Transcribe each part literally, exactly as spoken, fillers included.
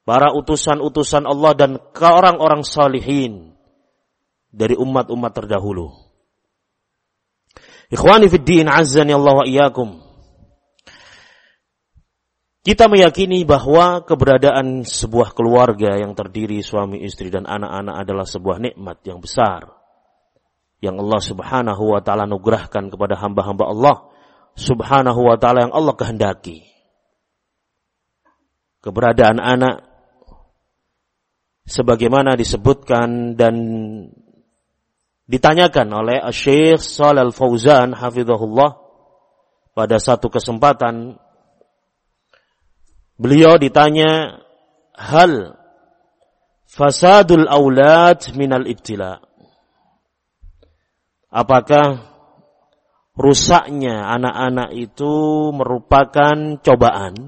para utusan-utusan Allah dan ke orang-orang salihin dari umat-umat terdahulu. Ikhwani fid din, azzani Allah wa iyyakum. Kita meyakini bahwa keberadaan sebuah keluarga yang terdiri suami, istri, dan anak-anak adalah sebuah nikmat yang besar yang Allah subhanahu wa ta'ala anugerahkan kepada hamba-hamba Allah subhanahu wa ta'ala yang Allah kehendaki. Keberadaan anak sebagaimana disebutkan dan ditanyakan oleh Syekh Shalal Fauzan hafizahullah pada satu kesempatan. Beliau ditanya, hal fasadul aulad minal ibtila? Apakah rusaknya anak-anak itu merupakan cobaan?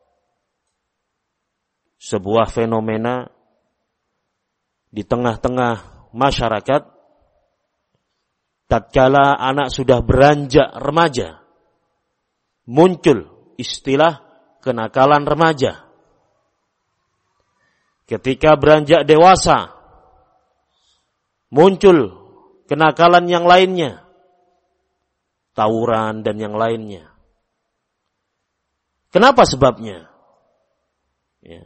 Sebuah fenomena di tengah-tengah masyarakat tatkala anak sudah beranjak remaja, muncul istilah kenakalan remaja. Ketika beranjak dewasa, muncul kenakalan yang lainnya, tawuran dan yang lainnya. Kenapa sebabnya? Ya.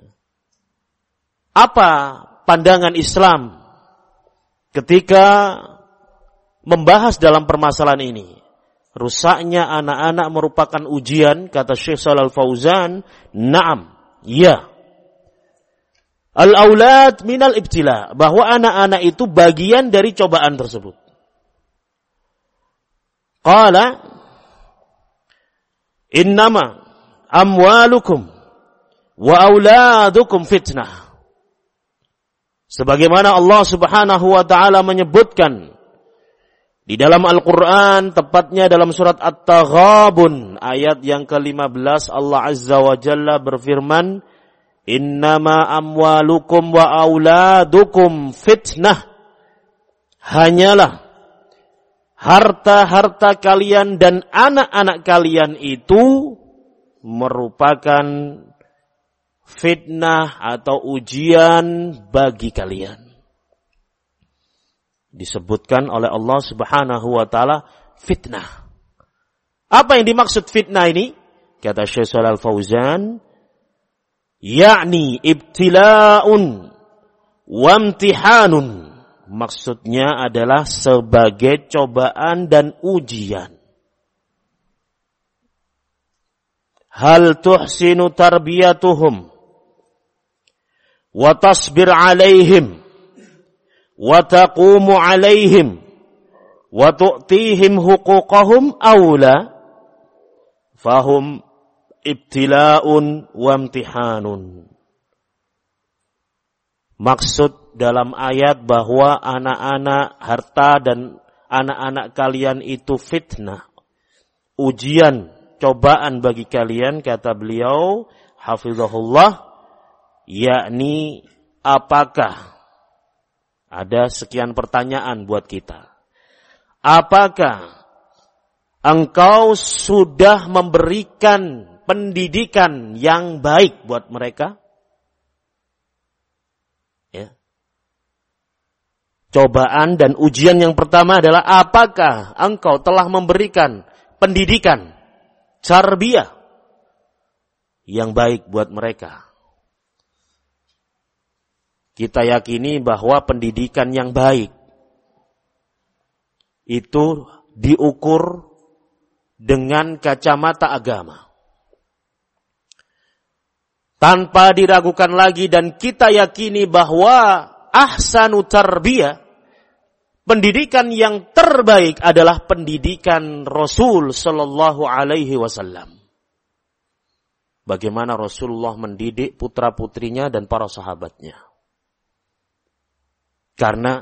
Apa pandangan Islam ketika membahas dalam permasalahan ini? Rusaknya anak-anak merupakan ujian, kata Syekh Shalal Fauzan. Naam, ya. Al-aulad minal ibtila, bahwa anak-anak itu bagian dari cobaan tersebut. Qala innama amwalukum wa auladukum fitnah. Sebagaimana Allah Subhanahu wa taala menyebutkan di dalam Al-Quran, tepatnya dalam surat At-Taghabun, ayat yang ke lima belas, Allah Azza wa Jalla berfirman, innama amwalukum wa auladukum fitnah. Hanyalah harta-harta kalian dan anak-anak kalian itu merupakan fitnah atau ujian bagi kalian. Disebutkan oleh Allah Subhanahu wa taala fitnah. Apa yang dimaksud fitnah ini? Kata Syekh Shalal Fauzan, yakni ibtila'un wa imtihanun. Maksudnya adalah sebagai cobaan dan ujian. Hal tuhsinu tarbiyatuhum wa tasbir alaihim wa taqumu alaihim wa tu'tihim huquqahum awla fahum ibtila'un wa imtihanun. Maksud dalam ayat bahwa anak-anak harta dan anak-anak kalian itu fitnah, ujian, cobaan bagi kalian, kata beliau hafizahullah, yakni apakah, ada sekian pertanyaan buat kita. Apakah engkau sudah memberikan pendidikan yang baik buat mereka? Ya. Cobaan dan ujian yang pertama adalah apakah engkau telah memberikan pendidikan, tarbiyah yang baik buat mereka? Kita yakini bahwa pendidikan yang baik itu diukur dengan kacamata agama. Tanpa diragukan lagi, dan kita yakini bahwa ahsanu tarbiyah, pendidikan yang terbaik adalah pendidikan Rasul sallallahu alaihi wasallam. Bagaimana Rasulullah mendidik putra-putrinya dan para sahabatnya. Karena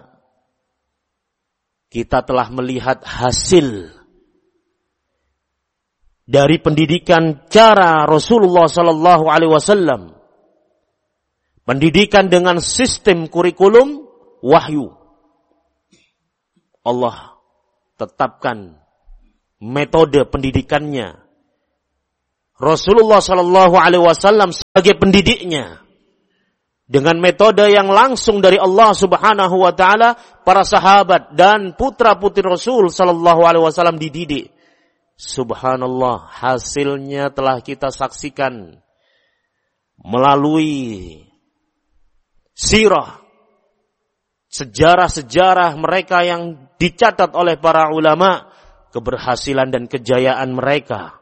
kita telah melihat hasil dari pendidikan cara Rasulullah sallallahu alaihi wasallam. Pendidikan dengan sistem kurikulum wahyu. Allah tetapkan metode pendidikannya. Rasulullah sallallahu alaihi wasallam sebagai pendidiknya. dengan metode yang langsung dari Allah Subhanahu wa taala, para sahabat dan putra-putri Rasul sallallahu alaihi wasallam dididik. Subhanallah, hasilnya telah kita saksikan melalui sirah, sejarah-sejarah mereka yang dicatat oleh para ulama, keberhasilan dan kejayaan mereka.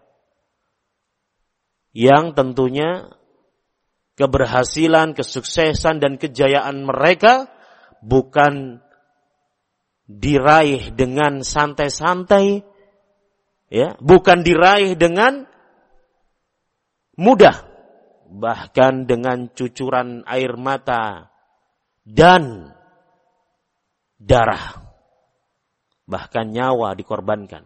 Yang tentunya keberhasilan, kesuksesan dan kejayaan mereka bukan diraih dengan santai-santai, ya, bukan diraih dengan mudah, bahkan dengan cucuran air mata dan darah, bahkan nyawa dikorbankan.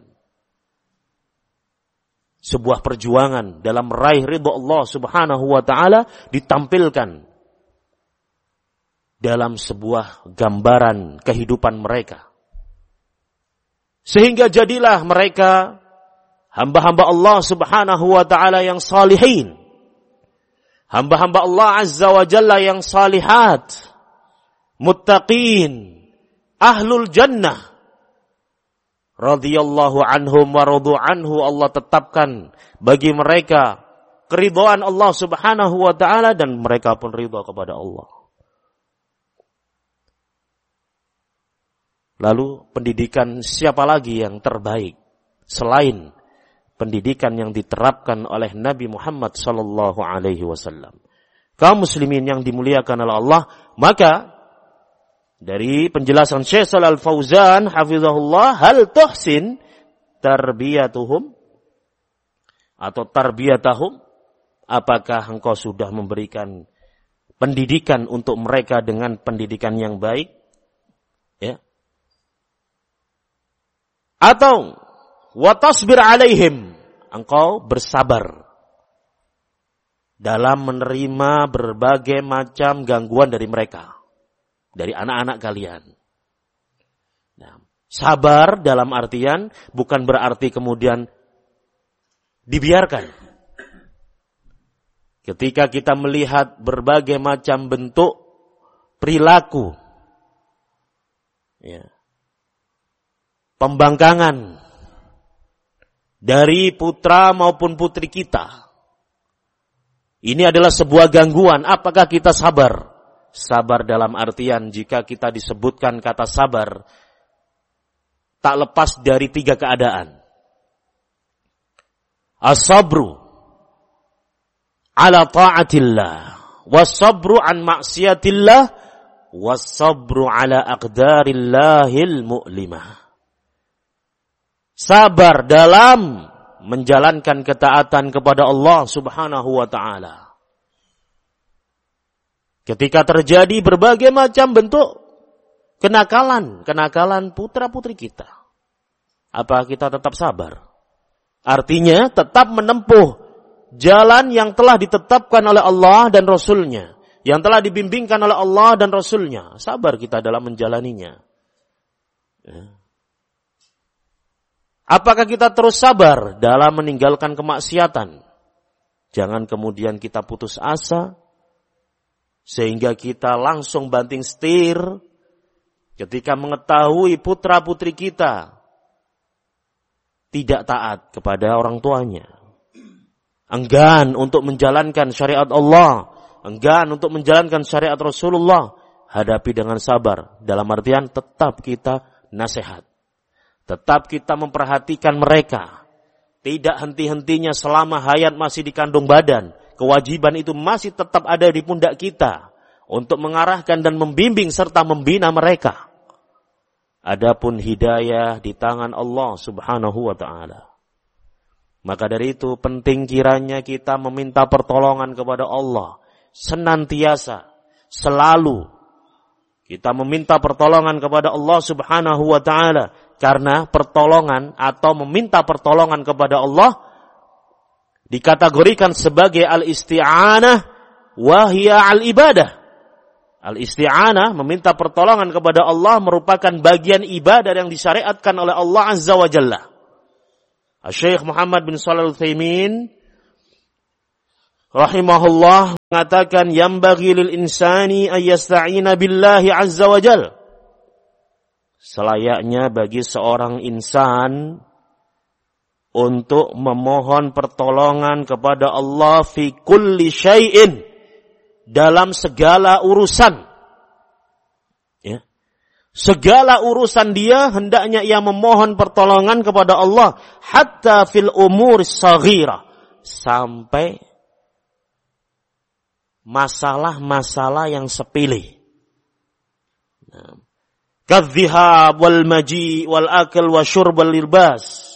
Sebuah perjuangan dalam meraih ridha Allah Subhanahu wa taala ditampilkan dalam sebuah gambaran kehidupan mereka. Sehingga jadilah mereka hamba-hamba Allah Subhanahu wa taala yang salihin. Hamba-hamba Allah Azza wa Jalla yang salihat, muttaqin, ahlul jannah. Radhiyallahu anhum wa radu anhu, Allah tetapkan bagi mereka keridhaan Allah Subhanahu wa taala dan mereka pun ridha kepada Allah. Lalu pendidikan siapa lagi yang terbaik selain pendidikan yang diterapkan oleh Nabi Muhammad sallallahu alaihi wasallam? Kaum muslimin yang dimuliakan oleh Allah, maka dari penjelasan Syekh Shalal Fauzan hafizahullah, hal tuhsin tarbiyatuhum atau tarbiyatahum, apakah engkau sudah memberikan pendidikan untuk mereka dengan pendidikan yang baik, ya, atau wa tasbir alaihim, engkau bersabar dalam menerima berbagai macam gangguan dari mereka, dari anak-anak kalian. Nah, sabar dalam artian bukan berarti kemudian dibiarkan. Ketika kita melihat berbagai macam bentuk perilaku, ya, pembangkangan dari putra maupun putri kita, ini adalah sebuah gangguan. Apakah kita sabar? Sabar dalam artian jika kita disebutkan kata sabar, tak lepas dari tiga keadaan. As-sabru ala ta'atillah, was-sabru an maksiatillah, was-sabru ala aqdarillahil mu'limah. Sabar dalam menjalankan ketaatan kepada Allah Subhanahu wa ta'ala. Ketika terjadi berbagai macam bentuk kenakalan, kenakalan putra-putri kita, apa kita tetap sabar? Artinya tetap menempuh jalan yang telah ditetapkan oleh Allah dan Rasul-Nya, yang telah dibimbingkan oleh Allah dan Rasul-Nya. Sabar kita dalam menjalaninya. Apakah kita terus sabar dalam meninggalkan kemaksiatan? Jangan kemudian kita putus asa, sehingga kita langsung banting setir ketika mengetahui putra-putri kita tidak taat kepada orang tuanya, enggan untuk menjalankan syariat Allah, enggan untuk menjalankan syariat Rasulullah. Hadapi dengan sabar, dalam artian tetap kita nasihat, tetap kita memperhatikan mereka, tidak henti-hentinya selama hayat masih di kandung badan. Kewajiban itu masih tetap ada di pundak kita untuk mengarahkan dan membimbing serta membina mereka. Adapun hidayah di tangan Allah Subhanahu wa ta'ala. Maka dari itu penting kiranya kita meminta pertolongan kepada Allah senantiasa, selalu kita meminta pertolongan kepada Allah Subhanahu wa ta'ala, karena pertolongan atau meminta pertolongan kepada Allah dikategorikan sebagai al-isti'anah wa hiya al-ibadah. Al-isti'anah, meminta pertolongan kepada Allah, merupakan bagian ibadah yang disyariatkan oleh Allah Azza wa Jalla. Syekh Muhammad bin Shalih Al-Utsaimin rahimahullah mengatakan yambaghi lil insani ayyasta'ina billahi azza wa jal. Selayaknya bagi seorang insan untuk memohon pertolongan kepada Allah fi kulli syai'in, dalam segala urusan. Ya. Segala urusan dia hendaknya ia memohon pertolongan kepada Allah, hatta fil umur saghira, sampai masalah-masalah yang sepele. Nah, kadhihab wal maji wal akal wa syurb wal libas,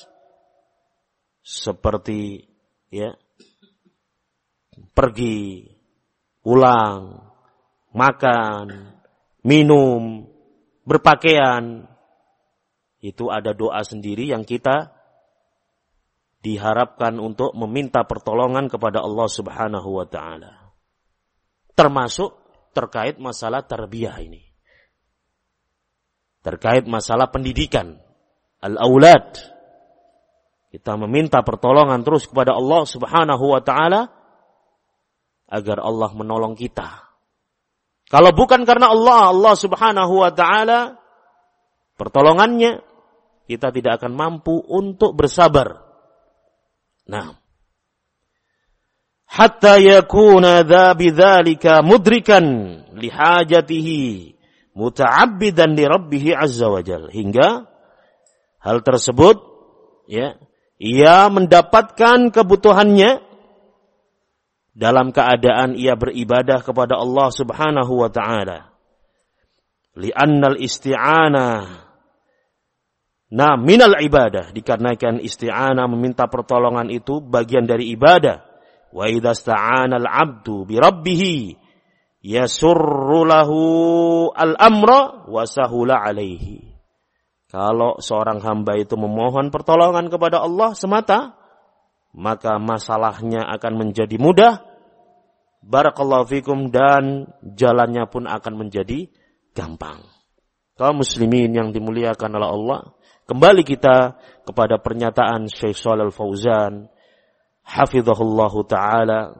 seperti ya pergi, pulang, makan, minum, berpakaian, itu ada doa sendiri yang kita diharapkan untuk meminta pertolongan kepada Allah Subhanahu wa taala. Termasuk terkait masalah tarbiyah ini. Terkait masalah pendidikan. Al-aulad. Kita meminta pertolongan terus kepada Allah Subhanahu wa ta'ala agar Allah menolong kita. Kalau bukan karena Allah, Allah Subhanahu wa ta'ala pertolongannya, kita tidak akan mampu untuk bersabar. Nah, hatta yakuna dha bidzalika mudrikan lihajatihi muta'abbidan li rabbih azza wa jalla, hingga hal tersebut ya ia mendapatkan kebutuhannya dalam keadaan ia beribadah kepada Allah Subhanahu wa taala. Li'annal isti'anah na minal ibadah, dikarenakan isti'anah meminta pertolongan itu bagian dari ibadah. Wa idza sta'ana al-'abdu bi rabbih yasurru lahu al-amra wa sahula 'alaihi. Kalau seorang hamba itu memohon pertolongan kepada Allah semata, maka masalahnya akan menjadi mudah. Barakallahu fikum, dan jalannya pun akan menjadi gampang. Kaum muslimin yang dimuliakan oleh Allah, kembali kita kepada pernyataan Syekh Shalal Fauzan hafizahullahu ta'ala.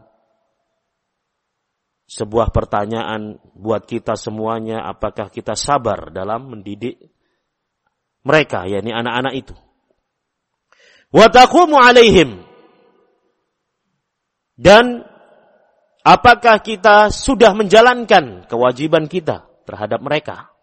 Sebuah pertanyaan buat kita semuanya, apakah kita sabar dalam mendidik mereka, yakni anak-anak itu. Wa taqumu alaihim, dan apakah kita sudah menjalankan kewajiban kita terhadap mereka.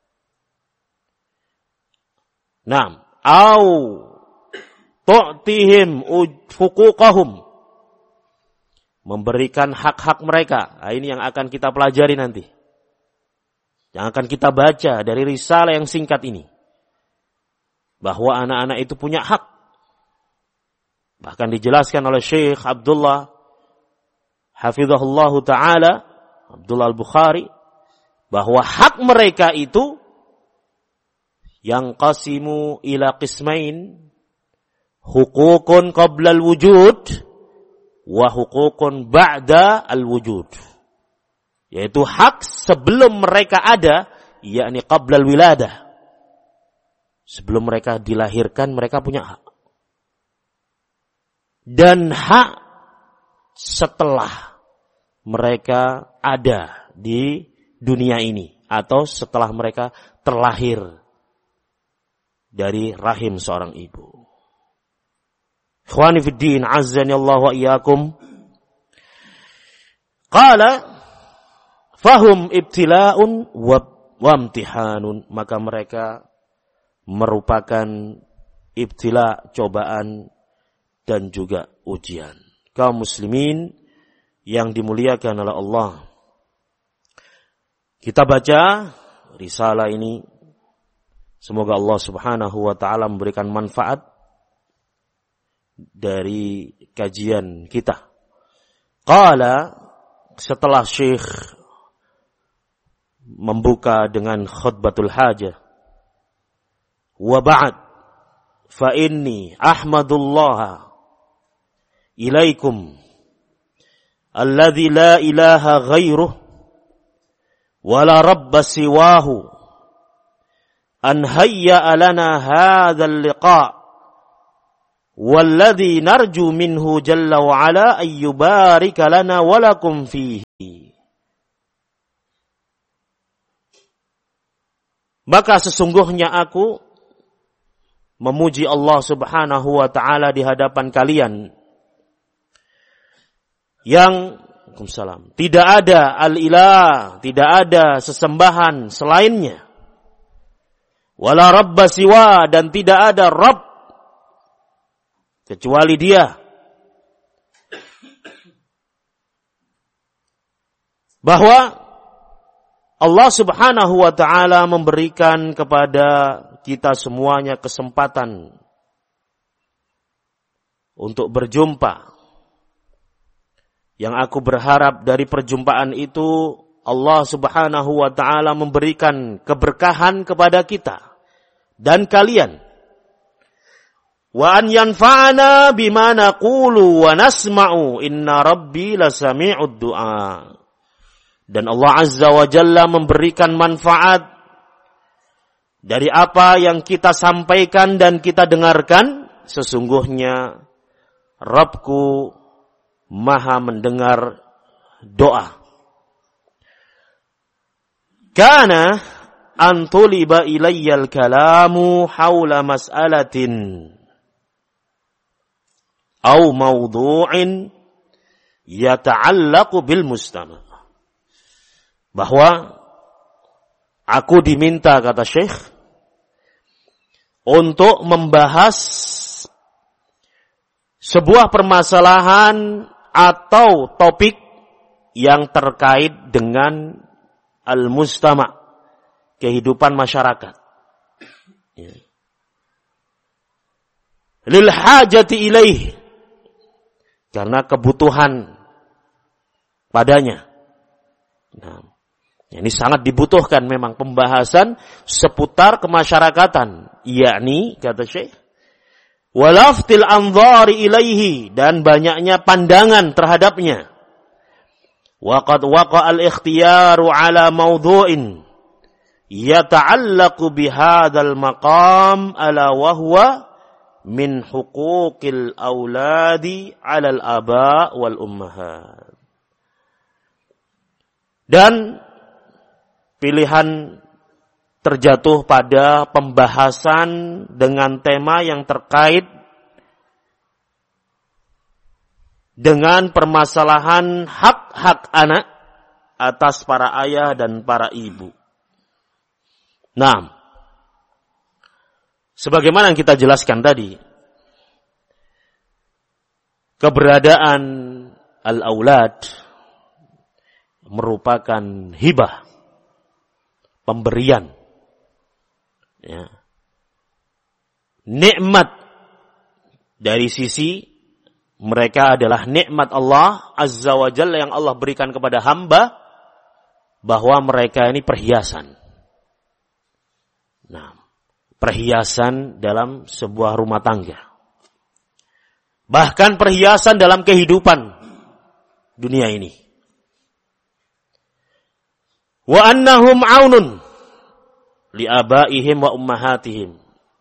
Naam, au tu'tihim huquqahum, memberikan hak-hak mereka. Nah, ini yang akan kita pelajari nanti, yang akan kita baca dari risalah yang singkat ini, bahwa anak-anak itu punya hak. Bahkan dijelaskan oleh Syekh Abdullah hafizahullahu ta'ala, Abdullah al-Bukhari, bahwa hak mereka itu yang qasimu ila qismain, hukukun qabla al-wujud wa hukukun ba'da al-wujud, yaitu hak sebelum mereka ada, yakni qabla al-wiladah, sebelum mereka dilahirkan mereka punya hak, dan hak setelah mereka ada di dunia ini atau setelah mereka terlahir dari rahim seorang ibu. Ikhwani fid din, azzani Allah wa iyyakum. Qala fahum ibtila'un wa imtihanun, maka mereka merupakan ibtila, cobaan dan juga ujian. Kaum muslimin yang dimuliakan oleh Allah, kita baca risalah ini, semoga Allah Subhanahu wa ta'ala memberikan manfaat dari kajian kita. Qala, setelah Syekh membuka dengan khutbatul hajah, wa ba'd fa inni ahmadullah ilaikum alladzi la ilaha ghairuh wa la rabba siwahu an hayya lana hadzal liqa' Walladzi narju minhu jalla wa ala ayyubarika lana wa lakum fihi. Maka sesungguhnya aku memuji Allah Subhanahu wa taala di hadapan kalian yang Waalaikumsalam. Tidak ada al-ilah, tidak ada sesembahan selainnya. Wala rabba siwa, dan tidak ada Rabb kecuali Dia. Bahwa Allah Subhanahu wa taala memberikan kepada kita semuanya kesempatan untuk berjumpa. Yang aku berharap dari perjumpaan itu Allah Subhanahu wa taala memberikan keberkahan kepada kita dan kalian. Wa an yanfa'ana bima naqulu wa nasma'u inna rabbi lasami'ud du'a. Dan Allah Azza wa Jalla memberikan manfaat dari apa yang kita sampaikan dan kita dengarkan. Sesungguhnya Rabbku Maha mendengar doa. Kana antuliba ilayyal kalamu hawla mas'alatin au mawdu'in yata'allaqu bil mustama'. Bahwa aku diminta, kata Syekh, untuk membahas sebuah permasalahan atau topik yang terkait dengan al-mustama', kehidupan masyarakat. Ya. Lil hajati ilaih, karena kebutuhan padanya. Nah, ini sangat dibutuhkan memang pembahasan seputar kemasyarakatan, yakni kata Syekh, walaftil anzari ilaihi, dan banyaknya pandangan terhadapnya. Waqad waqa al-ikhtiyaru ala mawdu'in yata'allaqu bihadzal maqam ala wa huwa min huquqil auladi 'ala al-aba' wal ummahat. Dan pilihan terjatuh pada pembahasan dengan tema yang terkait dengan permasalahan hak-hak anak atas para ayah dan para ibu. Nah, sebagaimana yang kita jelaskan tadi, keberadaan al-aulad merupakan hibah, pemberian. Ya. Nikmat dari sisi mereka adalah nikmat Allah Azza wa Jalla yang Allah berikan kepada hamba, bahwa mereka ini perhiasan. Nah, perhiasan dalam sebuah rumah tangga. Bahkan perhiasan dalam kehidupan dunia ini. Wa annahum aunun li abaihim wa ummahatihim.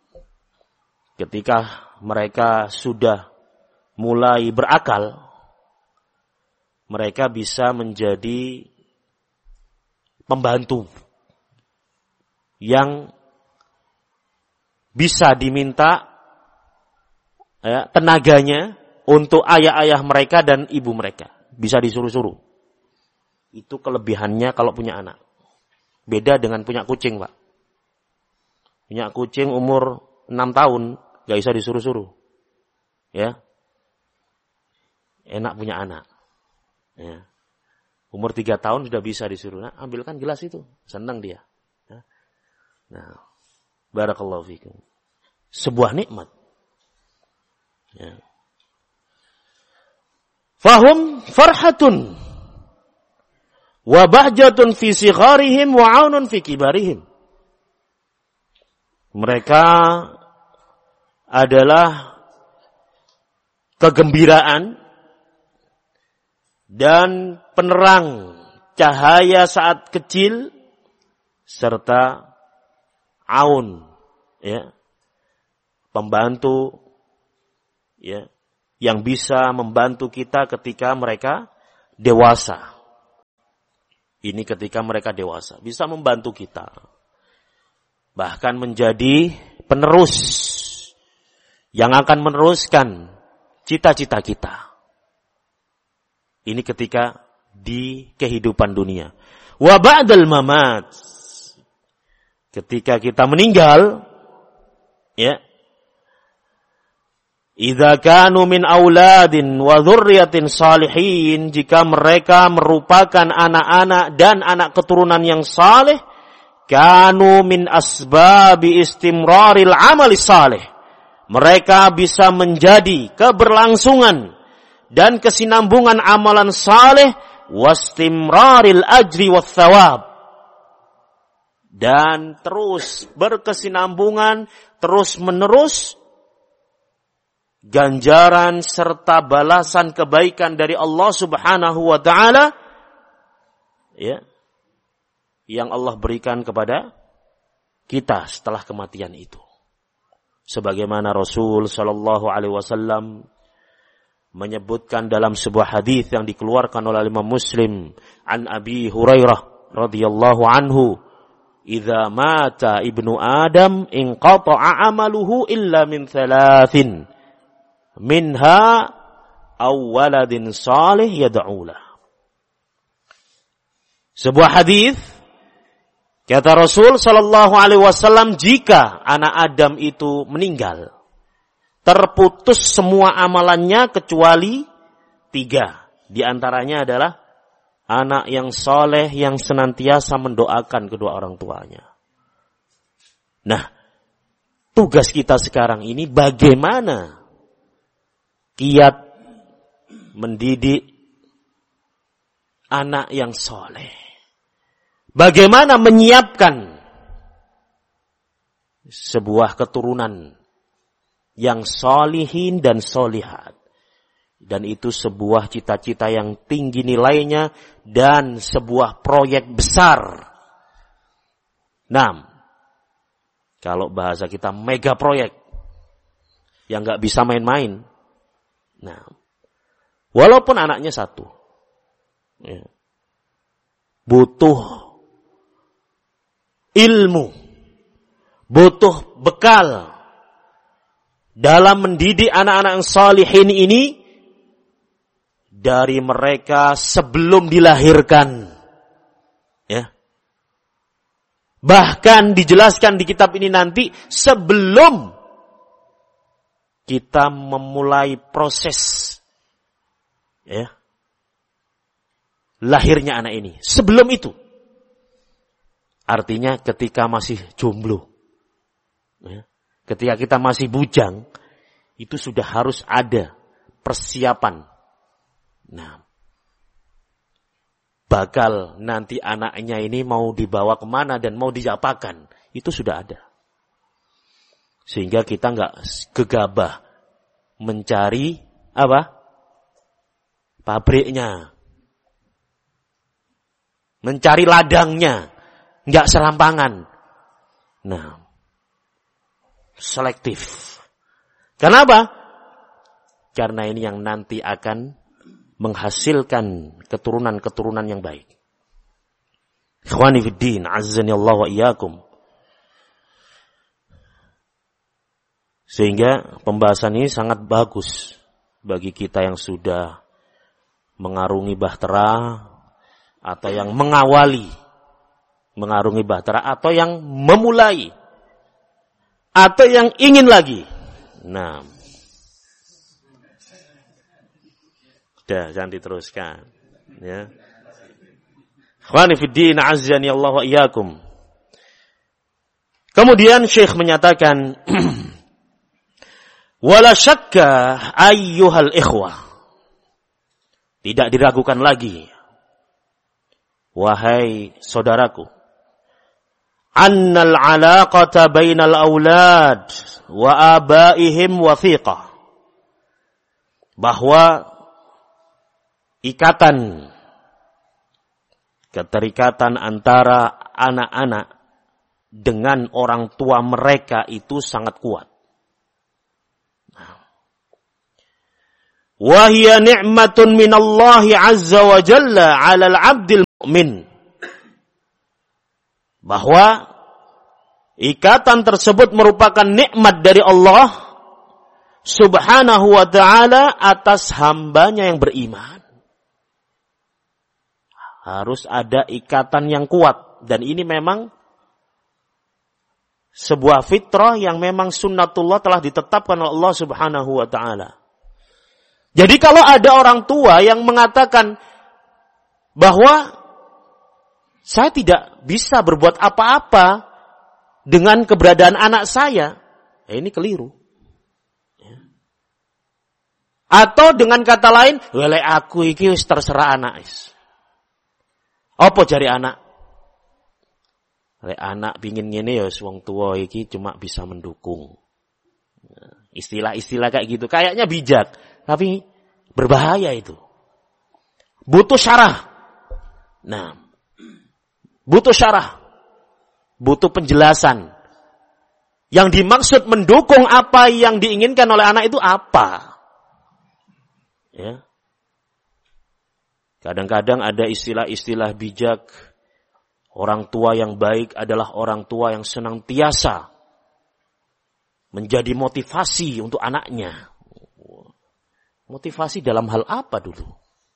Ketika mereka sudah mulai berakal, mereka bisa menjadi pembantu yang bisa diminta ya, tenaganya untuk ayah-ayah mereka dan ibu mereka. Bisa disuruh-suruh. Itu kelebihannya kalau punya anak. Beda dengan punya kucing, Pak. Punya kucing umur enam tahun, gak bisa disuruh-suruh. Ya. Enak punya anak. Ya. Umur tiga tahun sudah bisa disuruh. Nah, ambilkan gelas itu. Senang dia. Ya. Nah, barakallahu fikum. Sebuah nikmat. Ya. Fahum farhatun wa bahjatun fi sigharihim wa 'aunun fi kibarihim. Mereka adalah kegembiraan dan penerang cahaya saat kecil serta aun, ya, pembantu ya, yang bisa membantu kita ketika mereka dewasa. Ini ketika mereka dewasa, bisa membantu kita. Bahkan menjadi penerus yang akan meneruskan cita-cita kita. Ini ketika di kehidupan dunia. Wa ba'dal mamat. Ketika kita meninggal, ya. Idza kanu min auladin wa dzurriyyatin salihin, jika mereka merupakan anak-anak dan anak keturunan yang saleh, kanu min asbabi istimraril amali salih. Mereka bisa menjadi keberlangsungan dan kesinambungan amalan saleh, wastimraril ajri wath thawab. Dan terus berkesinambungan, terus menerus ganjaran serta balasan kebaikan dari Allah Subhanahu wa taala, ya, yang Allah berikan kepada kita setelah kematian itu. Sebagaimana Rasul sallallahu alaihi wasallam menyebutkan dalam sebuah hadis yang dikeluarkan oleh Imam Muslim, an Abi Hurairah radhiyallahu anhu, "Idza mata ibnu Adam inqata'a amaluhu illa min thalathin. Minha awwaladin salih yad'ulah." Sebuah hadis kata Rasul sallallahu alaihi wasallam, jika anak Adam itu meninggal, terputus semua amalannya kecuali tiga. Di antaranya adalah anak yang soleh yang senantiasa mendoakan kedua orang tuanya. Nah, tugas kita sekarang ini bagaimana kiat mendidik anak yang soleh. Bagaimana menyiapkan sebuah keturunan yang solihin dan solihat. Dan itu sebuah cita-cita yang tinggi nilainya dan sebuah proyek besar. Nah, kalau bahasa kita mega proyek yang gak bisa main-main. Nah, walaupun anaknya satu, ya, butuh ilmu, butuh bekal dalam mendidik anak-anak yang salihin ini dari mereka sebelum dilahirkan. Ya. Bahkan dijelaskan di kitab ini nanti sebelum kita memulai proses, ya, lahirnya anak ini. Sebelum itu. Artinya ketika masih jomblo, ya, ketika kita masih bujang, itu sudah harus ada persiapan. Nah, bakal nanti anaknya ini mau dibawa kemana dan mau diapakan, itu sudah ada. Sehingga kita nggak gegabah mencari apa? Pabriknya, mencari ladangnya, nggak serampangan. Nah, selektif. Kenapa? Karena ini yang nanti akan menghasilkan keturunan-keturunan yang baik. Ikhwani fiddin, azzani Allah wa iyyakum. Sehingga pembahasan ini sangat bagus bagi kita yang sudah mengarungi bahtera atau yang mengawali mengarungi bahtera atau yang memulai atau yang ingin lagi. Nah, sudah, jangan diteruskan, ya. Ikhwani fiddin, azzani Allah wa iyyakum. Kemudian Syekh menyatakan wala syakka ayyuhal ikhwah. Tidak diragukan lagi, wahai saudaraku, annal alaqata bainal aulad wa abaihim wathiqah. Bahwa ikatan, keterikatan antara anak-anak dengan orang tua mereka itu sangat kuat. wa hiya ni'matun minallahi azza wa jalla 'alal 'abdil mu'min. Bahwa ikatan tersebut merupakan nikmat dari Allah subhanahu wa ta'ala atas hambanya yang beriman. Harus ada ikatan yang kuat. Dan ini memang sebuah fitrah yang memang sunnatullah telah ditetapkan oleh Allah subhanahu wa ta'ala. Jadi kalau ada orang tua yang mengatakan bahwa saya tidak bisa berbuat apa-apa dengan keberadaan anak saya, ya ini keliru. Atau dengan kata lain, wele aku iki wis terserah anak is. Apa jari anak? Lek anak pingin ngene ya wong tua iki cuma bisa mendukung. Istilah-istilah kayak gitu kayaknya bijak, tapi berbahaya itu. Butuh syarah. Nah, butuh syarah. Butuh penjelasan. Yang dimaksud mendukung apa yang diinginkan oleh anak itu apa? Ya. Kadang-kadang ada istilah-istilah bijak. Orang tua yang baik adalah orang tua yang senantiasa menjadi motivasi untuk anaknya. Motivasi dalam hal apa dulu?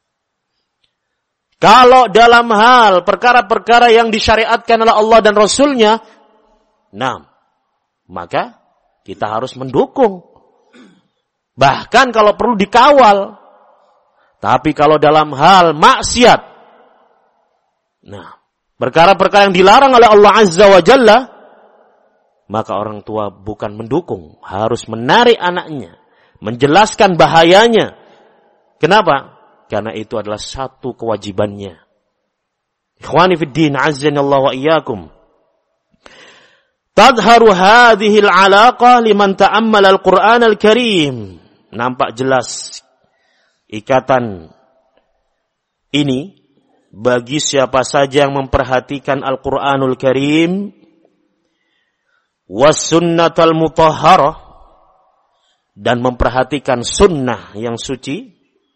Kalau dalam hal perkara-perkara yang disyariatkan oleh Allah dan Rasulnya, nah, maka kita harus mendukung. Bahkan kalau perlu dikawal. Tapi kalau dalam hal maksiat, nah, perkara-perkara yang dilarang oleh Allah Azza wa Jalla, maka orang tua bukan mendukung, harus menarik anaknya, menjelaskan bahayanya. Kenapa? Karena itu adalah satu kewajibannya. Ikhwani fid din, azzanallahu wa iyyakum. Tadharu hadhihi al-'alaqah liman ta'ammala al-Qur'an al-Karim. Nampak jelas ikatan ini bagi siapa saja yang memperhatikan Al-Qur'anul Karim was sunnatal mutahharah, dan memperhatikan sunnah yang suci.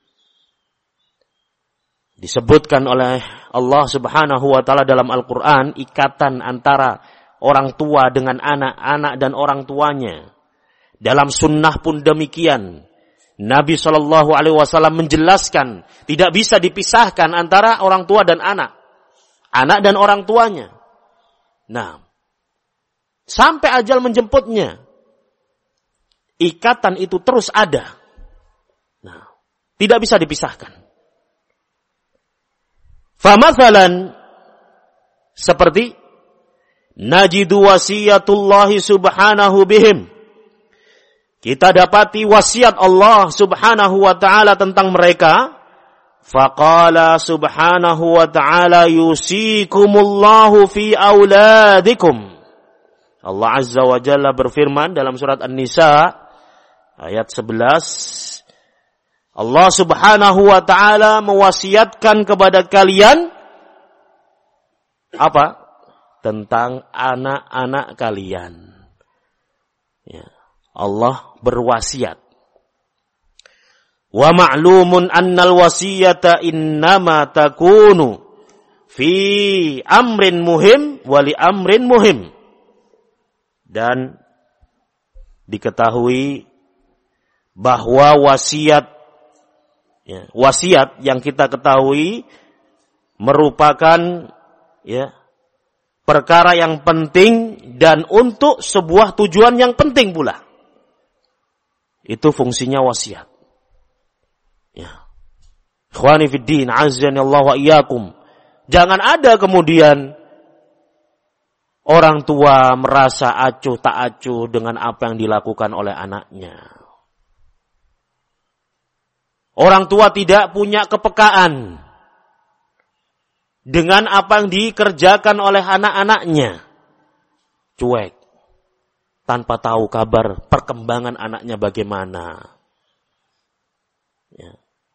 Disebutkan oleh Allah subhanahu wa ta'ala dalam Al-Quran, ikatan antara orang tua dengan anak, anak dan orang tuanya. Dalam sunnah pun demikian. Nabi shallallahu alaihi wasallam menjelaskan, tidak bisa dipisahkan antara orang tua dan anak. Anak dan orang tuanya. Nah, sampai ajal menjemputnya, ikatan itu terus ada. Nah, tidak bisa dipisahkan. Famathalan, seperti najidu wasiyatullahi subhanahu bihim. Kita dapati wasiat Allah subhanahu wa ta'ala tentang mereka. Faqala subhanahu wa ta'ala yusikumullahu fi auladikum. Allah Azza wa Jalla berfirman dalam surat An-Nisa ayat sebelas. Allah subhanahu wa ta'ala mewasiatkan kepada kalian apa? Tentang anak-anak kalian. Ya. Allah berwasiat. Wa ma'lumun annal wasiyata innama takunu fi amrin muhim wali amrin muhim. Dan diketahui bahwa wasiat, ya, wasiat yang kita ketahui merupakan, ya, perkara yang penting dan untuk sebuah tujuan yang penting pula. Itu fungsinya wasiat. Ya. Ikhwani fid din, azzanallahu wa iyyakum. Jangan ada kemudian orang tua merasa acuh tak acuh dengan apa yang dilakukan oleh anaknya. Orang tua tidak punya kepekaan dengan apa yang dikerjakan oleh anak-anaknya. Cuek. Tanpa tahu kabar perkembangan anaknya bagaimana. Ya.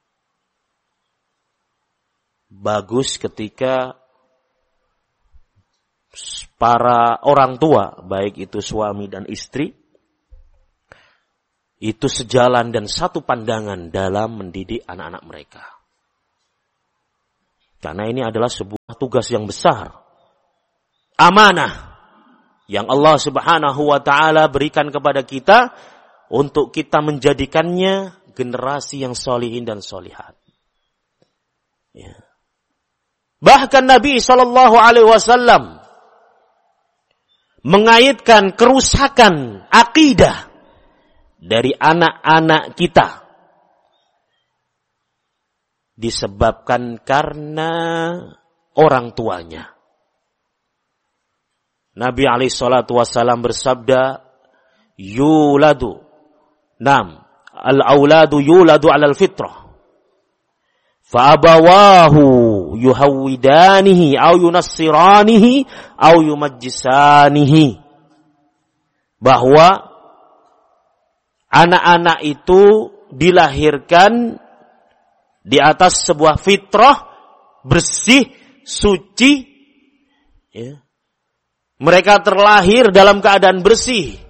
Bagus ketika para orang tua, baik itu suami dan istri, itu sejalan dan satu pandangan dalam mendidik anak-anak mereka. Karena ini adalah sebuah tugas yang besar. Amanah yang Allah Subhanahu wa taala berikan kepada kita untuk kita menjadikannya generasi yang solihin dan solihat. Ya. Bahkan Nabi shallallahu alaihi wasallam mengaitkan kerusakan akidah dari anak-anak kita disebabkan karena orang tuanya. Nabi alaihi salatu wasallam bersabda, yuladu nam al-auladu yuladu 'alal fitrah fa abawahu yuhawidanihi aw yunassiranihi aw yumajjisanihi. Bahwa anak-anak itu dilahirkan di atas sebuah fitrah bersih, suci. Ya. Mereka terlahir dalam keadaan bersih.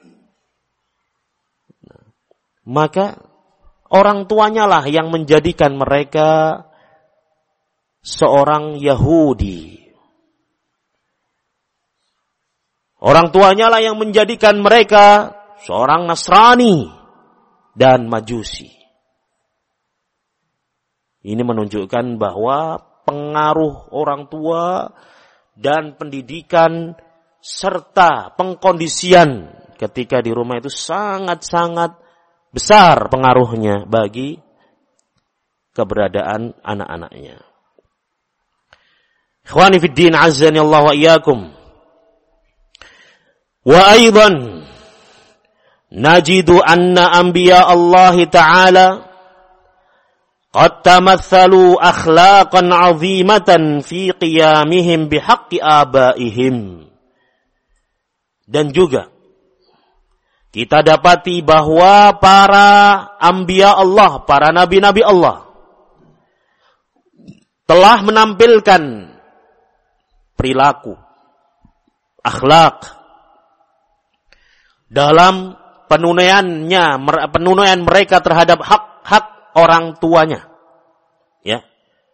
Maka orang tuanya lah yang menjadikan mereka seorang Yahudi. Orang tuanya lah yang menjadikan mereka seorang Nasrani dan Majusi. Ini menunjukkan bahwa pengaruh orang tua dan pendidikan serta pengkondisian ketika di rumah itu sangat-sangat besar pengaruhnya bagi keberadaan anak-anaknya. Ikhwani fid din, azzani Allah wa iyyakum. Wa aidan najidu anna anbiya Allah Ta'ala qad tamathalu akhlaqan 'azimatan fi qiyamihim bihaqqi abaihim. Dan juga kita dapati bahwa para anbiya Allah, para nabi-nabi Allah telah menampilkan perilaku, akhlak dalam penunaiannya, penunaian mereka terhadap hak-hak orang tuanya. Ya.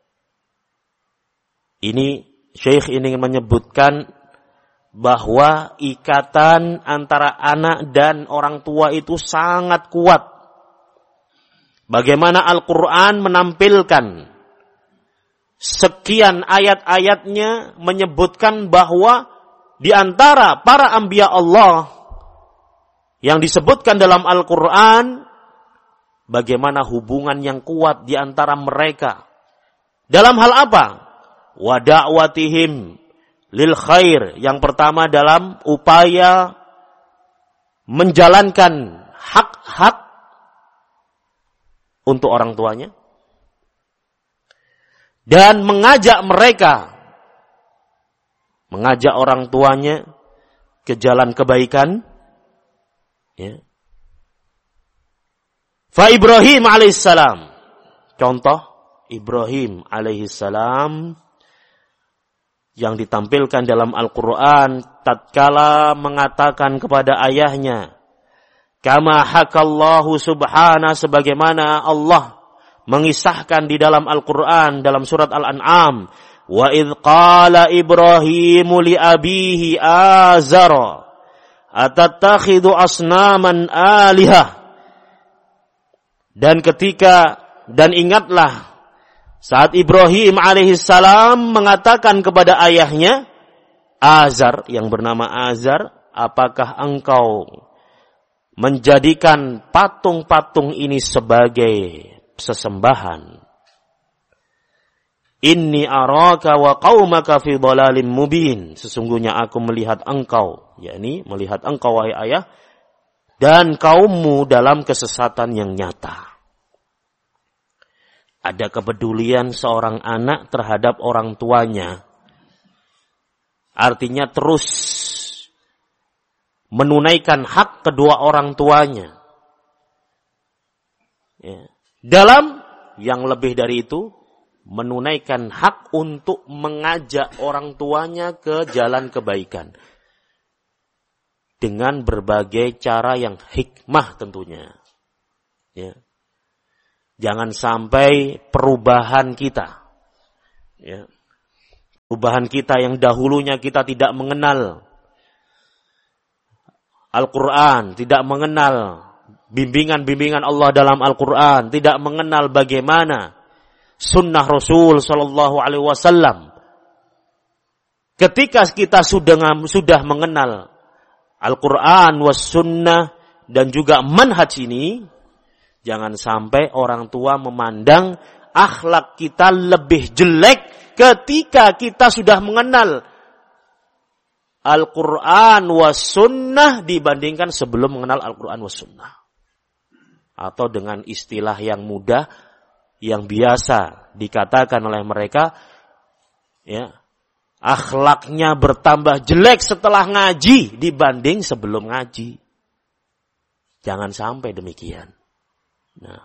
Ini Syekh ingin menyebutkan bahwa ikatan antara anak dan orang tua itu sangat kuat. Bagaimana Al-Quran menampilkan sekian ayat-ayatnya menyebutkan bahwa di antara para anbiya Allah yang disebutkan dalam Al-Quran, bagaimana hubungan yang kuat di antara mereka. Dalam hal apa? Wa da'watihim lil khair. Yang pertama dalam upaya menjalankan hak-hak untuk orang tuanya. Dan mengajak mereka, mengajak orang tuanya ke jalan kebaikan. Ya. Fa Ibrahim alaihissalam. Contoh Ibrahim alaihissalam yang ditampilkan dalam Al-Quran tatkala mengatakan kepada ayahnya, kama hakallahu subhana, sebagaimana Allah mengisahkan di dalam Al-Quran dalam surat Al-An'am, wa idh qala Ibrahimu li abihi azara atattakhidhu asnaman alihah. Dan ketika, dan ingatlah saat Ibrahim alaihissalam mengatakan kepada ayahnya Azar, yang bernama Azar, apakah engkau menjadikan patung-patung ini sebagai sesembahan? Inni araka wa qaumaka fi dhalalim mubin. Sesungguhnya aku melihat engkau, yakni melihat engkau wahai ayah, dan kaummu dalam kesesatan yang nyata. Ada kepedulian seorang anak terhadap orang tuanya. Artinya terus menunaikan hak kedua orang tuanya. Ya. Dalam yang lebih dari itu, menunaikan hak untuk mengajak orang tuanya ke jalan kebaikan. Dengan berbagai cara yang hikmah tentunya. Ya. Jangan sampai perubahan kita, ya, perubahan kita yang dahulunya kita tidak mengenal Al-Quran, tidak mengenal bimbingan-bimbingan Allah dalam Al-Quran, tidak mengenal bagaimana sunnah Rasul Sallallahu Alaihi Wasallam. Ketika kita sudah sudah mengenal Al-Quran was sunnah dan juga manhaj ini, jangan sampai orang tua memandang akhlak kita lebih jelek ketika kita sudah mengenal Al-Quran was sunnah dibandingkan sebelum mengenal Al-Quran was sunnah. Atau dengan istilah yang mudah, yang biasa dikatakan oleh mereka, ya, akhlaknya bertambah jelek setelah ngaji dibanding sebelum ngaji. Jangan sampai demikian. Nah,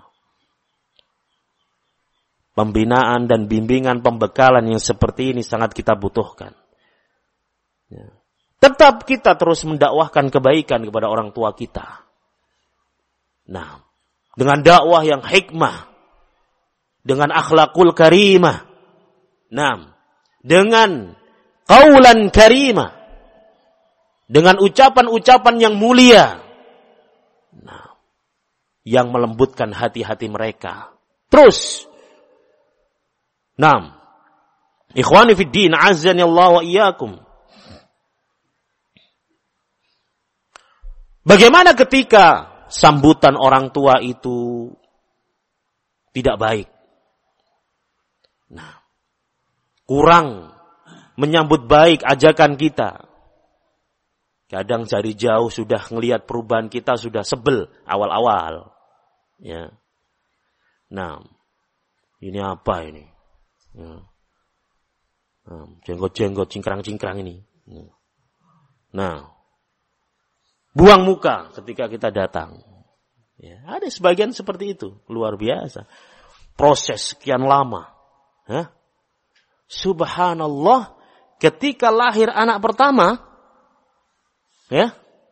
pembinaan dan bimbingan pembekalan yang seperti ini sangat kita butuhkan. Ya. Tetap kita terus mendakwahkan kebaikan kepada orang tua kita. Nah, dengan dakwah yang hikmah, dengan akhlakul karimah, nah, dengan qaulan karimah, dengan ucapan-ucapan yang mulia, nah, yang melembutkan hati-hati mereka. Terus, nah, ikhwani fid din, azzani Allah wa iyyakum. Bagaimana ketika sambutan orang tua itu tidak baik? Nah, kurang menyambut baik ajakan kita. Kadang dari jauh sudah ngelihat perubahan kita, sudah sebel awal-awal. Ya. Nah, ini apa ini? Ya. Nah, jenggot-jenggot, cingkrang-cingkrang ini. Nah, buang muka ketika kita datang. Ya, ada sebagian seperti itu, luar biasa. Proses sekian lama. Hah? Subhanallah, ketika lahir anak pertama, ya,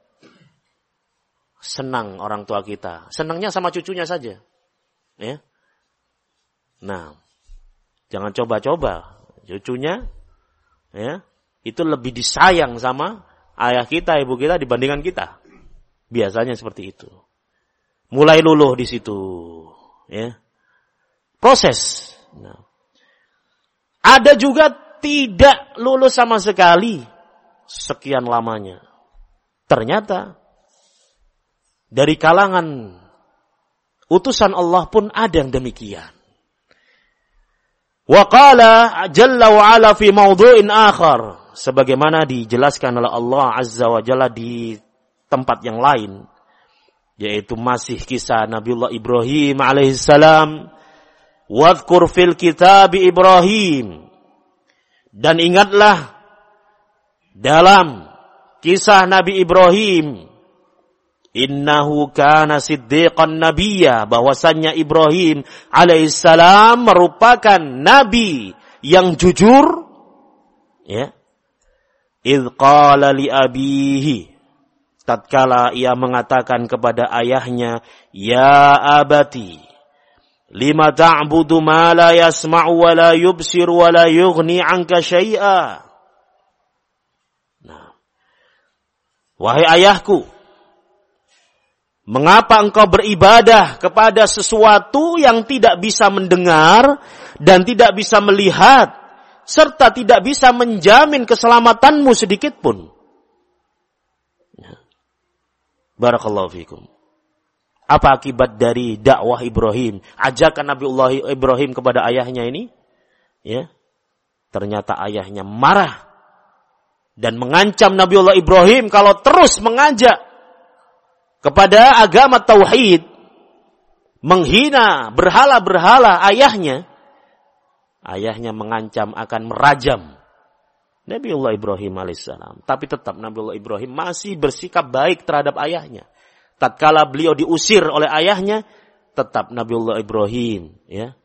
senang orang tua kita. Senangnya sama cucunya saja. Ya. Nah, jangan coba-coba. Cucunya, ya, itu lebih disayang sama ayah kita, ibu kita dibandingkan kita. Biasanya seperti itu. Mulai luluh di situ, ya. Proses. Nah. Ada juga tidak lulus sama sekali sekian lamanya. Ternyata dari kalangan utusan Allah pun ada yang demikian. Wa qala jalla wa ala fi mawdu'in akhar, sebagaimana dijelaskan oleh Allah Azza wa Jalla di tempat yang lain, yaitu masih kisah Nabiullah Ibrahim alaihissalam. Wadhkur fil kitab Ibrahim, dan ingatlah dalam kisah Nabi Ibrahim, innahu kana siddiqan nabiyya, bahwasannya Ibrahim alaihissalam merupakan nabi yang jujur, ya. Idh qala li abihi, tatkala ia mengatakan kepada ayahnya, ya abati, lima ta'budu ma la yasma'u wa la yubsir wa la yughni 'anka syai'a. Nah, wahai ayahku, mengapa engkau beribadah kepada sesuatu yang tidak bisa mendengar dan tidak bisa melihat, serta tidak bisa menjamin keselamatanmu sedikit pun? Barakallahu fikum. Apa akibat dari dakwah Ibrahim, ajakan Nabiullah Ibrahim kepada ayahnya ini? Ya, ternyata ayahnya marah dan mengancam Nabiullah Ibrahim kalau terus mengajak kepada agama tauhid, menghina berhala-berhala ayahnya. Ayahnya mengancam akan merajam Nabiullah Ibrahim alaihissalam. Tapi tetap Nabiullah Ibrahim masih bersikap baik terhadap ayahnya. Tatkala beliau diusir oleh ayahnya, tetap Nabiullah Ibrahim, ya,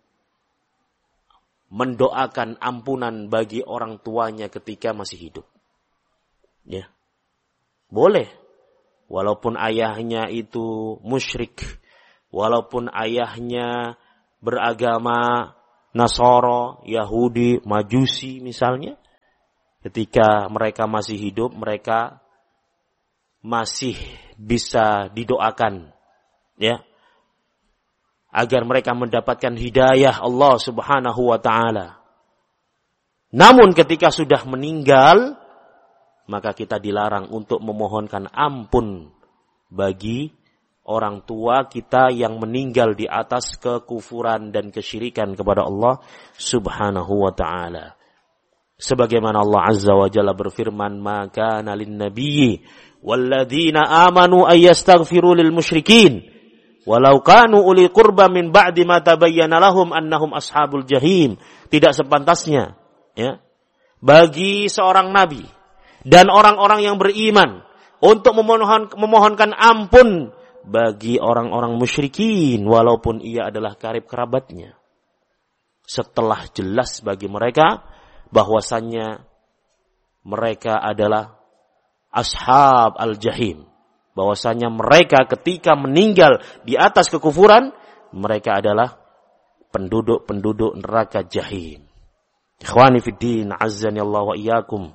mendoakan ampunan bagi orang tuanya ketika masih hidup. Ya. Boleh. Walaupun ayahnya itu musyrik, walaupun ayahnya beragama Nasara, Yahudi, Majusi misalnya, ketika mereka masih hidup, mereka masih bisa didoakan, ya, agar mereka mendapatkan hidayah Allah Subhanahu wa taala. Namun ketika sudah meninggal, maka kita dilarang untuk memohonkan ampun bagi orang tua kita yang meninggal di atas kekufuran dan kesyirikan kepada Allah Subhanahu wa taala. Sebagaimana Allah Azza wa Jalla berfirman, "Maka nalin nabiyyi walladzina amanu ayastaghfiru lil musyrikin walau kanu uli qurba min ba'di ma tabayyana lahum annahum ashabul jahim." Tidak sepantasnya, ya, bagi seorang nabi dan orang-orang yang beriman untuk memohon, memohonkan ampun bagi orang-orang musyrikin walaupun ia adalah karib kerabatnya, setelah jelas bagi mereka bahwasannya mereka adalah ashab al-jahim, bahwasannya mereka ketika meninggal di atas kekufuran, mereka adalah penduduk-penduduk neraka jahim. Ikhwani fiddin, azzani Allah wa iyyakum.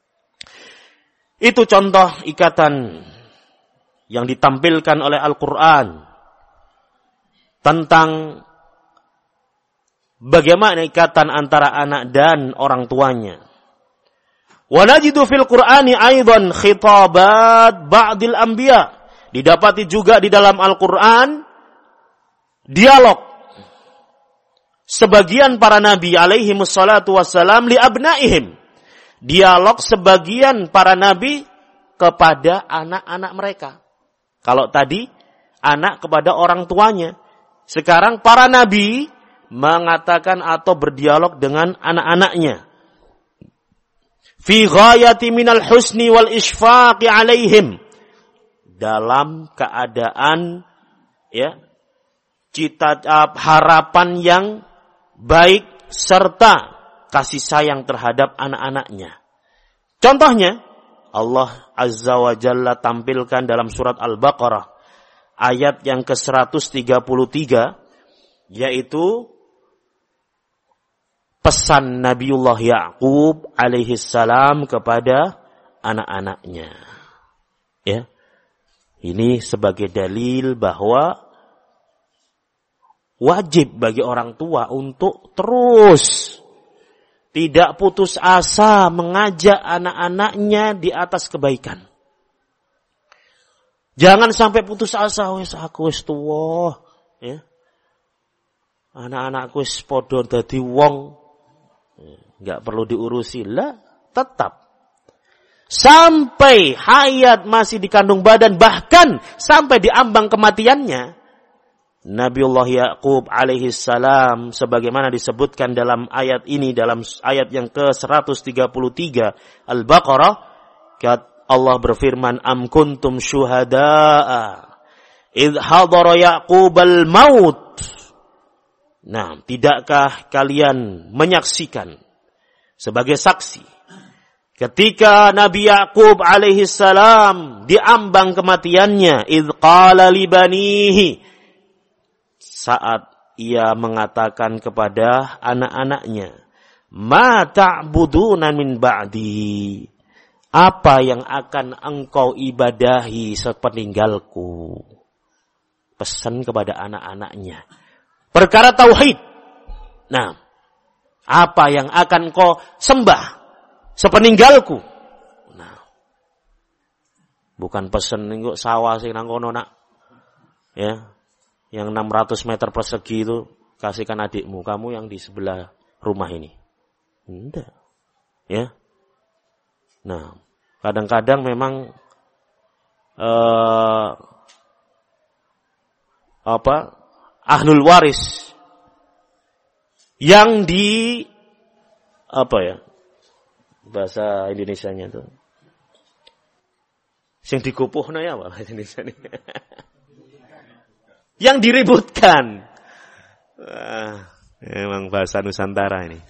Itu contoh ikatan yang ditampilkan oleh Al-Quran tentang bagaimana ikatan antara anak dan orang tuanya. Wa najidu fil Qur'ani aidan khitabat ba'dil anbiya. Didapati juga di dalam Al-Quran dialog sebagian para nabi alaihi wassalatu wassalam li abnaihim. Dialog sebagian para nabi kepada anak-anak mereka. Kalau tadi anak kepada orang tuanya, sekarang para nabi mengatakan atau berdialog dengan anak-anaknya. Fi ghayati minal husni wal isfaqi alaihim. Dalam keadaan, ya, cita harapan yang baik serta kasih sayang terhadap anak-anaknya. Contohnya, Allah Azza wa Jalla tampilkan dalam surat Al-Baqarah ayat yang ke seratus tiga puluh tiga, yaitu pesan Nabiullah Ya'qub alaihi salam kepada anak-anaknya. Ya. Ini sebagai dalil bahwa wajib bagi orang tua untuk terus tidak putus asa mengajak anak-anaknya di atas kebaikan. Jangan sampai putus asa, wis aku wis tuwa, ya. Anak-anakku wis padha dadi wong, enggak perlu diurusi lah, tetap sampai hayat masih dikandung badan, bahkan sampai di ambang kematiannya. Nabiullah Ya'qub alaihi salam sebagaimana disebutkan dalam ayat ini, dalam ayat yang ke seratus tiga puluh tiga Al-Baqarah, Allah berfirman, "Am kuntum syuhada'a idh hadara Ya'qubal maut." Nah, tidakkah kalian menyaksikan sebagai saksi ketika Nabi Ya'qub alaihi salam diambang kematiannya, idh qala li banihi, saat ia mengatakan kepada anak-anaknya, "Ma ta'buduna min ba'di?" Apa yang akan engkau ibadahi sepeninggalku? Pesan kepada anak-anaknya. Perkara tauhid. Nah, apa yang akan engkau sembah sepeninggalku? Nah, bukan pesan engko sawah sing nang kono nak. Ya. Yang enam ratus meter persegi itu kasihkan adikmu, kamu yang di sebelah rumah ini. Tidak. Ya. Nah, kadang-kadang memang uh, apa? Ahlul waris yang di apa ya? Bahasa Indonesianya itu. Sing dikupuhna ya apa bahasa Indonesianya? Yang diributkan. Ah, memang bahasa Nusantara ini.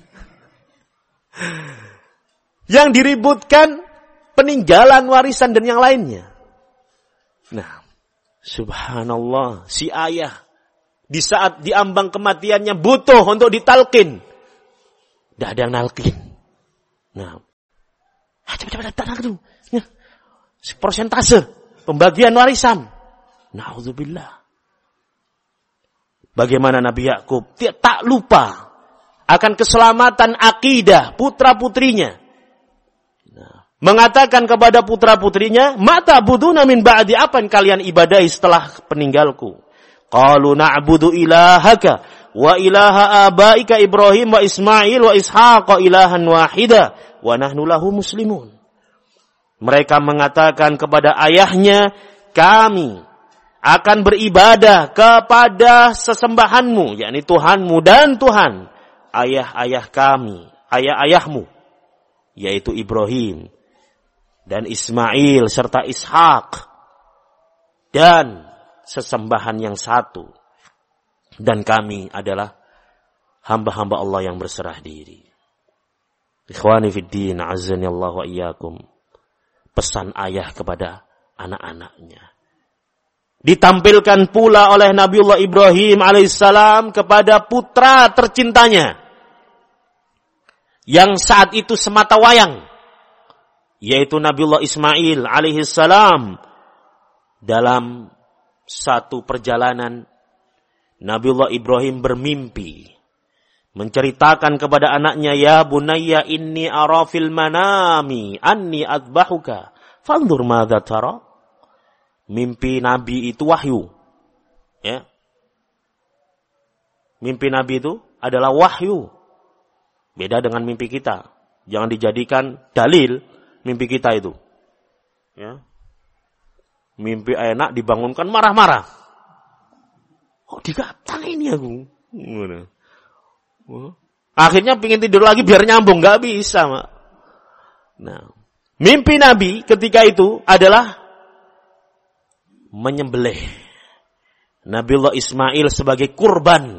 Yang diributkan peninggalan warisan dan yang lainnya. Nah, subhanallah, si ayah Di saat diambang kematiannya butuh untuk ditalkin. Tidak ada yang nalkin. Nah, coba-coba datang itu. Persentase pembagian warisan. Na'udzubillah. Bagaimana Nabi Yakub tak lupa akan keselamatan akidah putra-putrinya. Nah, mengatakan kepada putra-putrinya, "Mata buduna min ba'di, apa yang kalian ibadahi setelah peninggalku?" Qalu na'budu ilahaka wa ilaha abaika Ibrahim wa Ismail wa Ishaq ilahan wahida wa nahnu lahu muslimun. Mereka mengatakan kepada ayahnya, kami akan beribadah kepada sesembahanmu, yakni Tuhanmu dan Tuhan ayah-ayah kami, ayah-ayahmu, yaitu Ibrahim dan Ismail serta Ishak, dan sesembahan yang satu. Dan kami adalah hamba-hamba Allah yang berserah diri. Ikhwani fiddin, azzani Allah wa iyyakum. Pesan ayah kepada anak-anaknya. Ditampilkan pula oleh Nabiullah Ibrahim alaihissalam kepada putra tercintanya. Yang saat itu semata wayang. Yaitu Nabiullah Ismail alaihissalam. Dalam satu perjalanan, Nabiullah Ibrahim bermimpi, menceritakan kepada anaknya, ya bunayya inni ara fil manami anni adbahuka fanzur madza tara. Mimpi Nabi itu wahyu. Ya. Mimpi Nabi itu adalah wahyu. Beda dengan mimpi kita. Jangan dijadikan dalil mimpi kita itu. Ya. Mimpi enak dibangunkan marah-marah. Kok dikatakan ini aku? Akhirnya pingin tidur lagi biar nyambung. Gak bisa, Mak. Nah, mimpi Nabi ketika itu adalah menyembelih Nabiullah Ismail sebagai kurban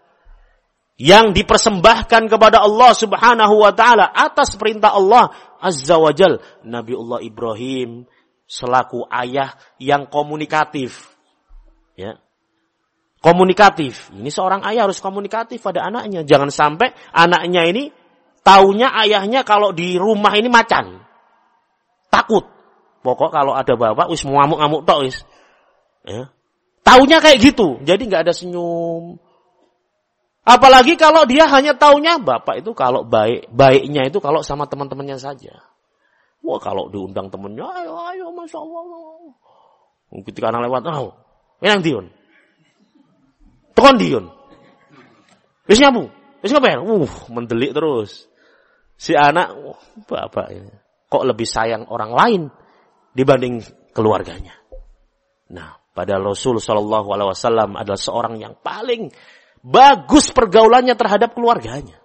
yang dipersembahkan kepada Allah Subhanahu wa taala atas perintah Allah Azza wa Jal. Nabiullah Ibrahim selaku ayah yang komunikatif. Ya. Komunikatif. Ini seorang ayah harus komunikatif pada anaknya. Jangan sampai anaknya ini taunya ayahnya kalau di rumah ini macan. Takut. Pokok kalau ada bapak wis ngamuk-ngamuk tok wis. Ya. Taunya kayak gitu. Jadi enggak ada senyum. Apalagi kalau dia hanya taunya bapak itu kalau baik, baiknya itu kalau sama teman-temannya saja. Wah, kalau diundang temannya, ayo ayo Masya Allah. Ketika anak lewat, oh, yang diun. Tekon diun. Wis nyambung. Wis ngapain? Uh, mendelik terus. Si anak, uh, bapak ini kok lebih sayang orang lain dibanding keluarganya. Nah, padahal Rasul Shallallahu Alaihi Wasallam adalah seorang yang paling bagus pergaulannya terhadap keluarganya.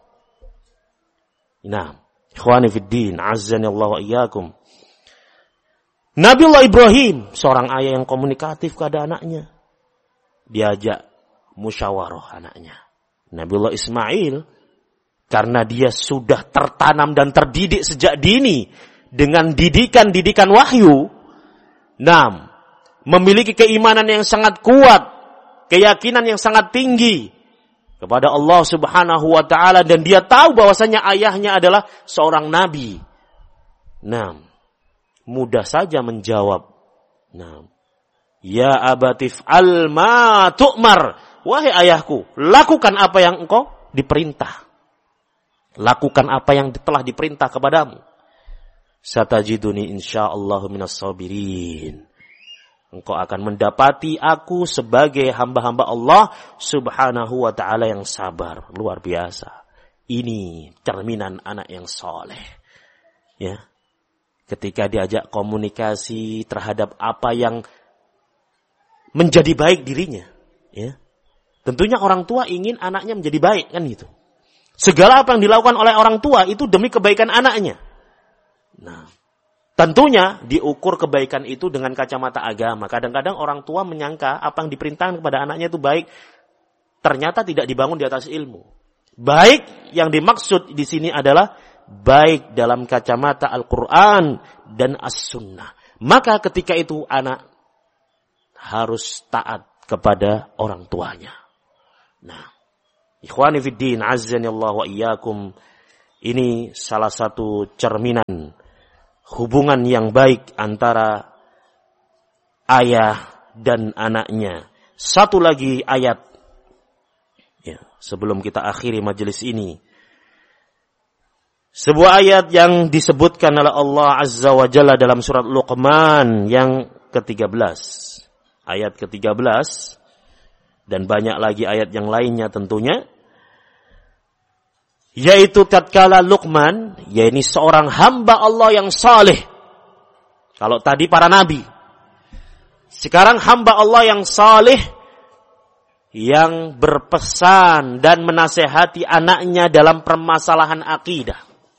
Nah, ikhwani fiddin, azzani Allah wa iyyakum. Nabiullah Ibrahim, seorang ayah yang komunikatif kepada anaknya. Diajak musyawarah anaknya. Nabiullah Ismail, karena dia sudah tertanam dan terdidik sejak dini dengan didikan-didikan wahyu, nam, memiliki keimanan yang sangat kuat, keyakinan yang sangat tinggi kepada Allah Subhanahu wa taala, dan dia tahu bahwasanya ayahnya adalah seorang nabi. Nah, mudah saja menjawab. Nah, ya abatif al ma tu'mar. Wahai ayahku, lakukan apa yang engkau diperintah. Lakukan apa yang telah diperintah kepadamu. Satajiduni insyaallah minas sabirin. Engkau akan mendapati aku sebagai hamba-hamba Allah Subhanahu wa ta'ala yang sabar. Luar biasa. Ini cerminan anak yang soleh. Ya. Ketika diajak komunikasi terhadap apa yang menjadi baik dirinya. Ya. Tentunya orang tua ingin anaknya menjadi baik, kan gitu. Segala apa yang dilakukan oleh orang tua itu demi kebaikan anaknya. Nah, tentunya diukur kebaikan itu dengan kacamata agama. Kadang-kadang orang tua menyangka apa yang diperintahkan kepada anaknya itu baik, ternyata tidak dibangun di atas ilmu. Baik yang dimaksud di sini adalah baik dalam kacamata Al-Quran dan As-Sunnah. Maka ketika itu anak harus taat kepada orang tuanya. Nah, ikhwani fiddin, azzani Allah wa iyyakum, ini salah satu cerminan hubungan yang baik antara ayah dan anaknya. Satu lagi ayat, ya, sebelum kita akhiri majelis ini. Sebuah ayat yang disebutkan oleh Allah Azza wa Jalla dalam surat Luqman yang ketiga belas. Ayat ketiga belas. Dan banyak lagi ayat yang lainnya tentunya. Yaitu tatkala Luqman, yaitu seorang hamba Allah yang saleh. Kalau tadi para nabi. Sekarang hamba Allah yang saleh yang berpesan dan menasehati anaknya dalam permasalahan akidah.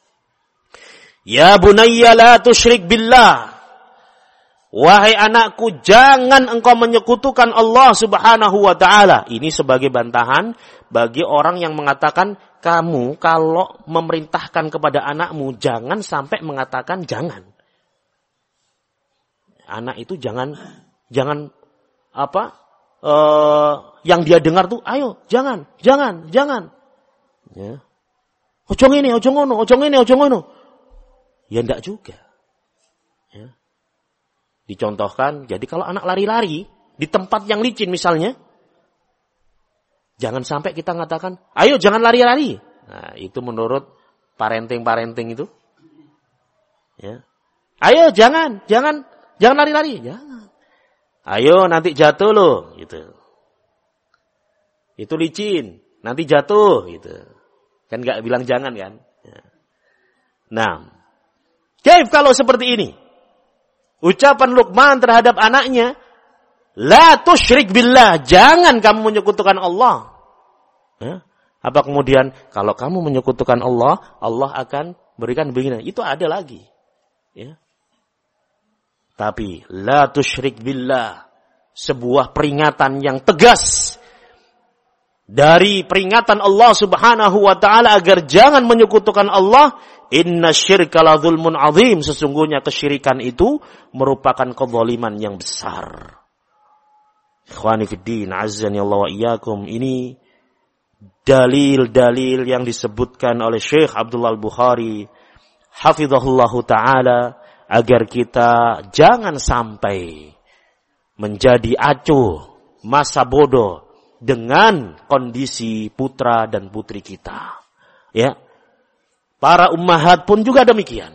Ya bunayya la tusyrik billah. Wahai anakku, jangan engkau menyekutukan Allah Subhanahu wa taala. Ini sebagai bantahan bagi orang yang mengatakan, kamu kalau memerintahkan kepada anakmu jangan sampai mengatakan jangan. Anak itu jangan jangan apa? Uh, yang dia dengar tuh, ayo, jangan, jangan, jangan. Ya. Ojo ini, ojo ngono, ojo ini, ojo ngono. Ya enggak juga. Ya. Dicontohkan, jadi kalau anak lari-lari di tempat yang licin misalnya, jangan sampai kita mengatakan, ayo jangan lari-lari. Nah, itu menurut parenting-parenting itu. Ya. Ayo jangan, jangan, jangan lari-lari. Jangan. Ayo nanti jatuh loh, gitu. Itu licin, nanti jatuh, gitu. Kan nggak bilang jangan kan? Ya. Nah, kaif kalau seperti ini? Ucapan Luqman terhadap anaknya, la tusyrik billah, jangan kamu menyekutukan Allah. Ya. Apa kemudian kalau kamu menyekutukan Allah, Allah akan berikan begini? Itu ada lagi. Ya. Tapi la tusyrik billah, sebuah peringatan yang tegas dari peringatan Allah Subhanahu wa taala agar jangan menyekutukan Allah. Inna syirka la dzulmun azim, sesungguhnya kesyirikan itu merupakan kezaliman yang besar. Ikhwani fiddin, azzani Allah wa iyyakum, ini dalil-dalil yang disebutkan oleh Syekh Abdullah Al-Bukhari hafizahullahu taala agar kita jangan sampai menjadi acuh, masa bodoh dengan kondisi putra dan putri kita. Ya. Para ummahat pun juga demikian.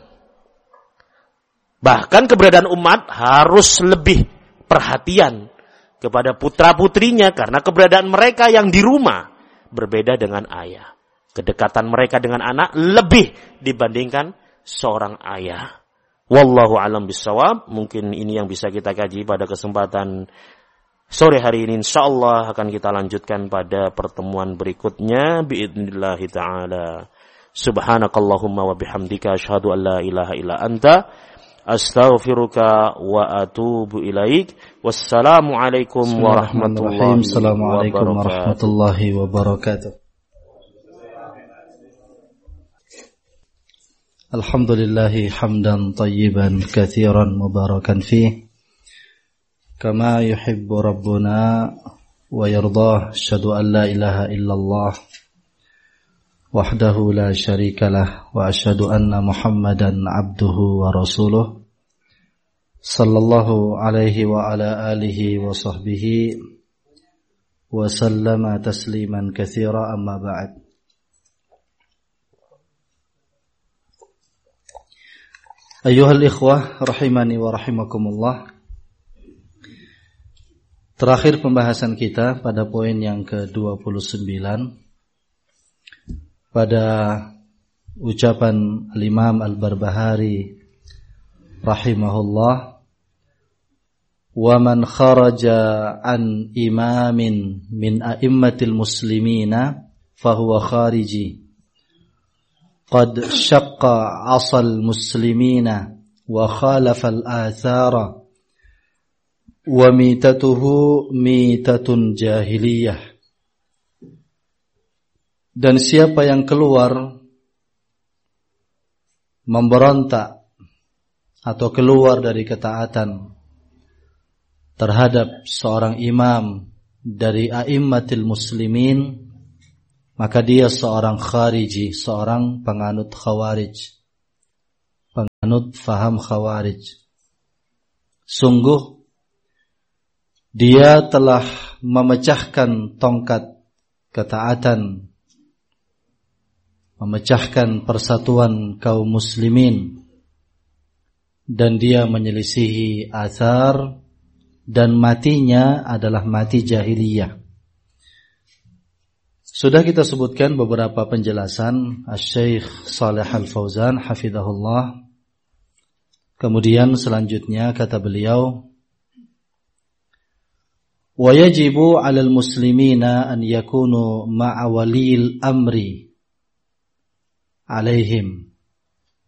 Bahkan keberadaan umat harus lebih perhatian kepada putra-putrinya karena keberadaan mereka yang di rumah berbeda dengan ayah. Kedekatan mereka dengan anak lebih dibandingkan seorang ayah. Wallahu a'lam bissawab. Mungkin ini yang bisa kita kaji pada kesempatan sore hari ini. Insyaallah akan kita lanjutkan pada pertemuan berikutnya biidznillah taala. Subhanakallahumma wa bihamdika asyhadu an la ilaha illa anta astaghfiruka wa atubu ilaik. Wassalamu alaikum warahmatullahi wabarakatuh. Assalamualaikum warahmatullahi wabarakatuh. Alhamdulillahi hamdan tayyiban katsiran mubarakan fih kama yuhibbu rabbuna wa yardah. Asyhadu an la ilaha illallah wahdahu la syarikalah wa asyhadu anna Muhammadan abduhu wa rasuluh sallallahu alaihi wa ala alihi wa sahbihi wa sallama tasliman katsira, amma ba'd. Ayyuhal ikhwah rahimani wa rahimakumullah. Terakhir pembahasan kita pada poin yang ke dua puluh sembilan pada ucapan Al-Imam Al-Barbahari rahimahullah, wa man kharaja an imamin min a'immatil muslimina fahuwa khariji qad syaqqa 'asal muslimina wa khalafa al-athara wa mitatuhu mitatun jahiliyah. Dan siapa yang keluar memberontak atau keluar dari ketaatan terhadap seorang imam dari a'immatil muslimin, maka dia seorang khariji, seorang penganut khawarij, penganut faham khawarij. Sungguh dia telah memecahkan tongkat ketaatan, memecahkan persatuan kaum muslimin, dan dia menyelisihi athar, dan matinya adalah mati jahiliyah. Sudah kita sebutkan beberapa penjelasan Asy-Syaikh Shalih Al-Fauzan hafizahullah. Kemudian selanjutnya kata beliau, وَيَجِبُ عَلَى الْمُسْلِمِينَ أَنْ يَكُونُوا مَعَ وَلِيِّ الْأَمْرِ عَلَيْهِمْ